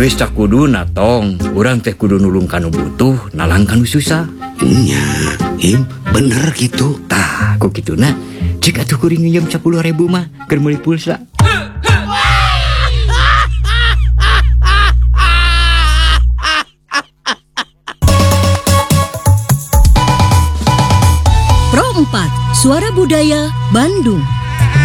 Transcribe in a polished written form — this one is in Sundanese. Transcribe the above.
Geus tak kuduna tong, urang teh kudu nulung kanu butuh, nalang kanu susah. Nya, Im, bener gitu. Tah, kok kituna cek atuh kuring nginjem 10.000 mah keur meuli pulsa. Pro 4, Suara Budaya Bandung.